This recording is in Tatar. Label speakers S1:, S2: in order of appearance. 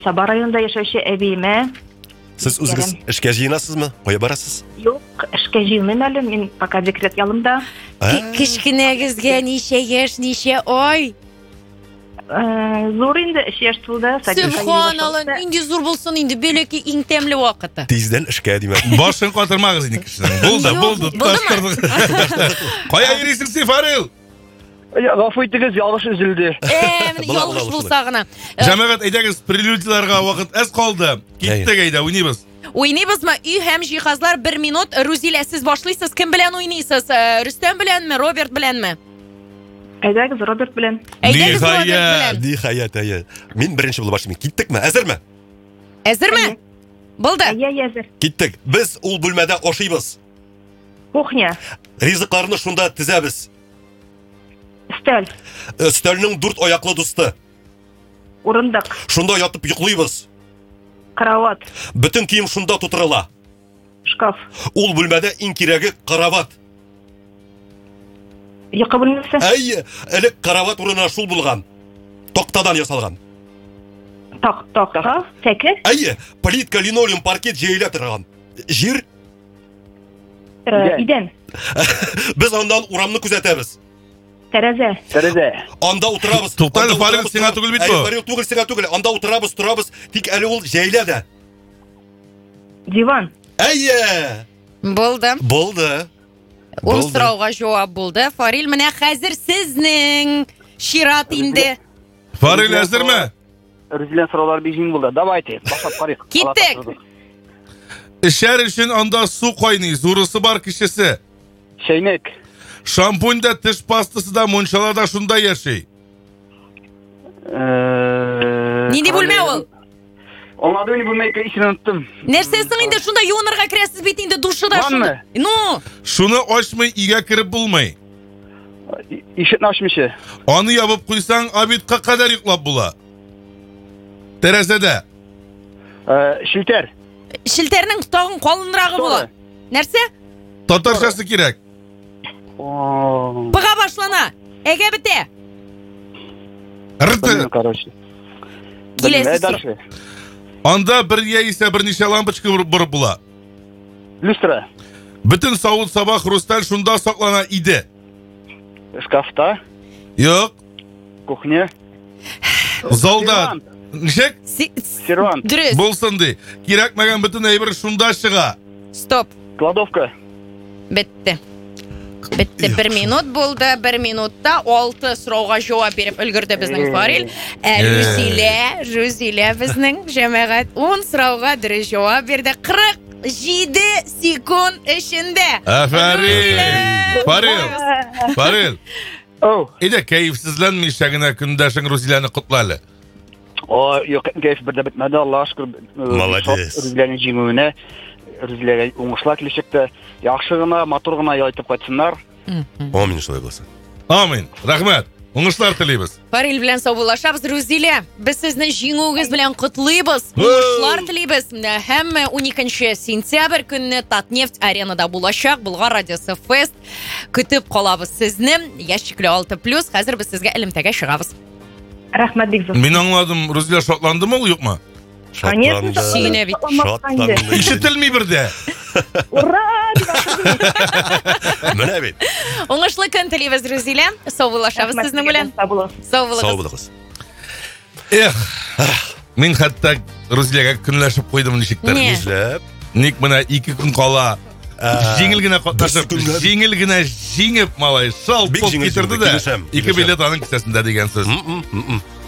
S1: Саба районында яшәүче әбиемә.
S2: Сіз үзіңіз ішке жиынасызмы? Қоя барасыз?
S1: Юк, эшкә җыймыйм әле, мин пока декрет ялымда.
S3: Кичкенәгезгә ничә яшь, ничә ай?
S1: Зур инде 3 яшь тулды.
S3: Субханалла, инде зур булсын инде, бәләки иң тәмле вакыты.
S2: Тизден ішке димәк.
S4: Башын қатырмағыз инде кішінің. Болды, таштырдық. Қая ересің сен, Фарил?
S5: Гафу итегез, ялгыш үзелде.
S3: Менә ялгыш булса гына.
S4: Җәмәгать, әйдәгез, прелюдияларга вакыт әз калды. Киттек әйдә, уйныйбыз.
S3: Уйныйбызмы? Үй һәм җиһазлар 1 минут. Рузилә, сез башлыйсыз. Кем белән уйныйсыз? Рөстәм беләнме, Роберт беләнме?
S1: Әйдәгез, Роберт белән.
S3: Әйдәгез, Роберт белән.
S2: Нихаят, Мин беренче булып башлыйм. Киттекме? Әзерме?
S3: Әзерме? Булды.
S1: Әзер.
S2: Киттек. Без ул бүлмәдә ашыйбыз.
S1: Кухня.
S2: Ризыкларны шунда тезәбез.
S1: Өстәл.
S2: Өстәлнең 4 аяклы дусты.
S1: Урындык.
S2: Шунда ятып йоклыйбыз.
S1: Карават.
S2: Бөтен кием шунда тутырыла.
S1: Шкаф.
S2: Ул бүлмәдә иң кирәге карават.
S1: Йокы бүлмәсе.
S2: Әйе, элек карават урынына шул булган. Токтадан ясалган.
S1: Такта. Сәке.
S2: Әйе, плитка, линолеум, паркет җәйлә торган. Җир.
S1: Идән.
S2: Без андан урамны күзәтәбез.
S1: Тәрәзә.
S2: Анда утырабыз.
S4: Туктале, Фарил, сиңа түгел бит бу.
S2: Фарил түгел, сиңа түгел. Анда утырабыз, турабыз. Тик әле ул җәйләдә.
S1: Диван.
S2: Әйе.
S3: Булды. Ул сорауга җавап булды. Фарил, менә хәзер сезнең чират инде.
S4: Фарил, әзерме?
S5: Рүзилә сораулар бижин булды. Давайте, башлап карыйк.
S3: Киттек.
S4: Эшәр өчен анда су кайный, зурысы бар, кичесе.
S5: Чәйнек.
S4: Шампунь да, теш пастасы да, мунчалар да шунда яши.
S3: Нинди бүлмә ул?
S5: Аңлады мин бүлмәгә исен оныттым.
S3: Нәрсәсең инде шунда юынырга керәсез бит инде душыда шунда. Ну,
S4: шуны ачмый өйгә кереп булмый.
S5: Ишекне ачмыйчы.
S4: Аны ябып куйсаң, обедка кадәр йоклап була. Тәрәзәдә.
S5: Шилтер.
S3: Шилтернең тагын калынрагы була. Нәрсә?
S4: Татарчасы кирәк.
S3: Пыга башлана. Әгә бетә.
S4: Рты.
S3: Киләсе.
S4: Анда бер яисә берничә лампочка бурып була.
S5: Люстра.
S4: Бөтен савыт саба хрусталь шунда саклана иде.
S5: Шкафта.
S4: Юк.
S5: Кухня.
S4: Залда. Ничек?
S5: Сервант.
S3: Дөрес.
S4: Булсын ди. Кирәкмәгән бөтен әйбер шунда чыга.
S3: Стоп.
S5: Кладовка.
S3: Бетте. 1 минут булды. 1 минутта 6 сорауга җавап биреп өлгерде безнең Фарил. Рузилә безнең җәмәгать 10 сорауга дөрес җавап бирде. 47 секунд эчендә.
S4: Фарил. Иде кәефсезләнмичә генә көндәшең Рузиләне котлалы.
S5: Юк, кәеф бердә бетмәде, Аллаһ шөкер.
S2: Молодец.
S5: Рузиләне җиңүенә, Рузиләгә уңышлар киләчәктә. Яхшы гына, матур гына яйтып кайтсыннар.
S2: Амин, шулай булсын.
S4: Амин. Рәхмәт. Уңышлар телибез.
S3: Фарил белән саубуллашабыз. Рузилә, без сезне җиңүегез белән котлыйбыз. Уңышлар телибез. Һәм 12 сентябрь көнне Татнефть аренада булачак Болгар радиосы фест. Көтеп калабыз сезне. Яшикле 6+. Хәзер без сезгә элемтәгә чыгабыз.
S1: Рәхмәт бик зур.
S4: Мин аңладым, Рузилә шатландымы ул юкмы?
S1: Конечно,
S3: Сине бит.
S4: Ишетелми бердә.
S1: Ура!
S2: Менә бит.
S3: Уңышлы көн телибез, Рузилә. Саубуллашабыз сезнең белән. Сау булыгыз.
S4: Мин хәтта Рузиләгә көнләшеп куйдым ничектер. Ник менә 2 көн кала. Җиңел генә катнашып, җиңел генә җиңеп малай шалт китерде дә. 2 билет аның кисәсендә дигән сүз.